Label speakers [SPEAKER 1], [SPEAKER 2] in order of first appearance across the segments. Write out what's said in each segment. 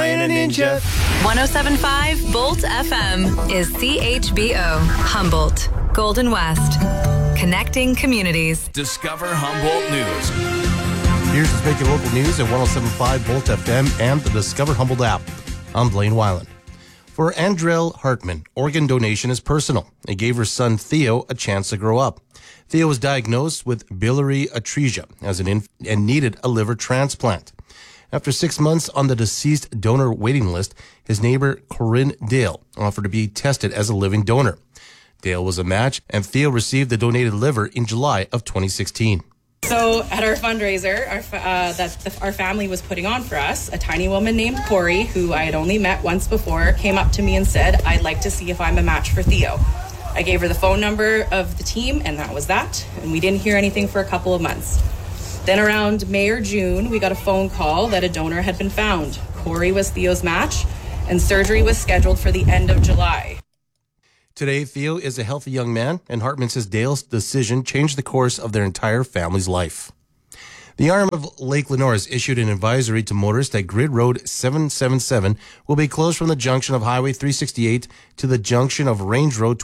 [SPEAKER 1] playing a ninja.
[SPEAKER 2] 107.5 Bolt FM is CHBO, Humboldt, Golden West. Connecting communities.
[SPEAKER 3] Discover Humboldt News.
[SPEAKER 1] Here's what's making local news at 107.5 Bolt FM and the Discover Humboldt app. I'm Blaine Weiland. For Andrell Hartman, organ donation is personal. It gave her son Theo a chance to grow up. Theo was diagnosed with biliary atresia as an infant and needed a liver transplant. After 6 months on the deceased donor waiting list, his neighbor Corinne Dale offered to be tested as a living donor. Dale was a match, and Theo received the donated liver in July of 2016.
[SPEAKER 4] So at our fundraiser, our family was putting on for us, a tiny woman named Corey, who I had only met once before, came up to me and said, "I'd like to see if I'm a match for Theo." I gave her the phone number of the team, and that was that. And we didn't hear anything for a couple of months. Then around May or June, we got a phone call that a donor had been found. Corey was Theo's match, and surgery was scheduled for the end of July.
[SPEAKER 1] Today, Theo is a healthy young man, and Hartman says Dale's decision changed the course of their entire family's life. The arm of Lake Lenore has issued an advisory to motorists that Grid Road 777 will be closed from the junction of Highway 368 to the junction of Range Road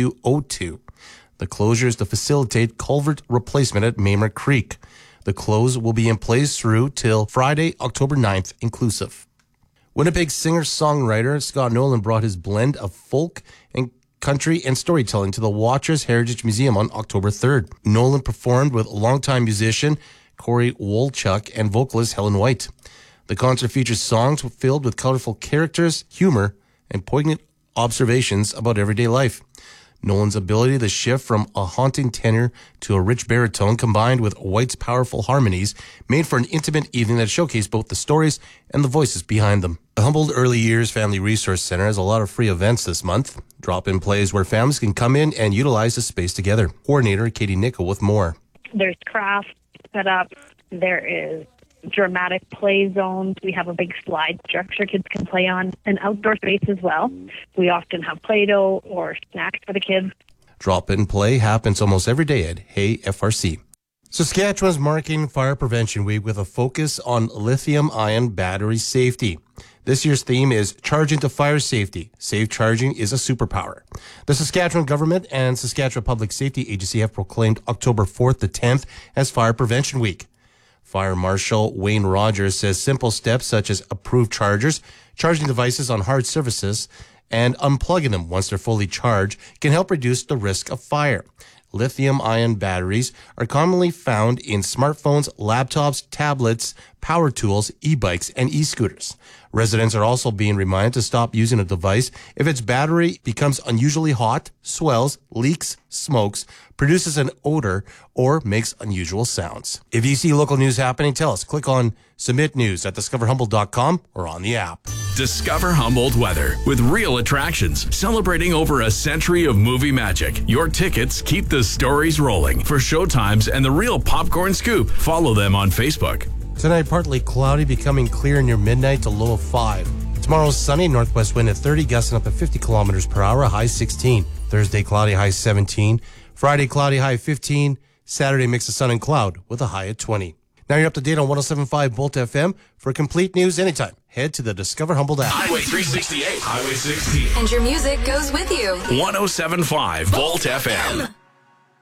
[SPEAKER 1] 2202. The closure is to facilitate culvert replacement at Maymer Creek. The close will be in place through till Friday, October 9th, inclusive. Winnipeg singer-songwriter Scott Nolan brought his blend of folk and country and storytelling to the Watchers Heritage Museum on October 3rd. Nolan performed with longtime musician Corey Wolchuk and vocalist Helen White. The concert features songs filled with colorful characters, humor, and poignant observations about everyday life. Nolan's ability to shift from a haunting tenor to a rich baritone combined with White's powerful harmonies made for an intimate evening that showcased both the stories and the voices behind them. The Humboldt Early Years Family Resource Center has a lot of free events this month. Drop-in plays where families can come in and utilize the space together. Coordinator Katie Nickel with more.
[SPEAKER 5] There's craft set up. There is dramatic play zones. We have a big slide structure kids can play on, an outdoor space as well. We often have Play-Doh or snacks for the kids.
[SPEAKER 1] Drop-in play happens almost every day at Hay FRC. Saskatchewan is marking Fire Prevention Week with a focus on lithium-ion battery safety. This year's theme is Charging to Fire Safety. Safe charging is a superpower. The Saskatchewan government and Saskatchewan Public Safety Agency have proclaimed October 4th to 10th as Fire Prevention Week. Fire Marshal Wayne Rogers says simple steps such as approved chargers, charging devices on hard surfaces, and unplugging them once they're fully charged can help reduce the risk of fire. Lithium-ion batteries are commonly found in smartphones, laptops, tablets, power tools, e-bikes, and e-scooters. Residents are also being reminded to stop using a device if its battery becomes unusually hot, swells, leaks, smokes, produces an odor, or makes unusual sounds. If you see local news happening, tell us. Click on Submit News at discoverhumboldt.com or on the app.
[SPEAKER 3] Discover Humboldt weather with real attractions, celebrating over a century of movie magic. Your tickets keep the stories rolling. For showtimes and the real popcorn scoop, follow them on Facebook.
[SPEAKER 1] Tonight, partly cloudy, becoming clear near midnight to low of 5. Tomorrow, sunny, northwest wind at 30, gusting up at 50 kilometers per hour, high 16. Thursday, cloudy, high 17. Friday, cloudy, high 15. Saturday, mix of sun and cloud with a high at 20. Now you're up to date on 107.5 Bolt FM. For complete news anytime, head to the Discover Humboldt app.
[SPEAKER 3] Highway 368, Highway 16.
[SPEAKER 2] And your music goes with you.
[SPEAKER 3] 107.5 Bolt FM.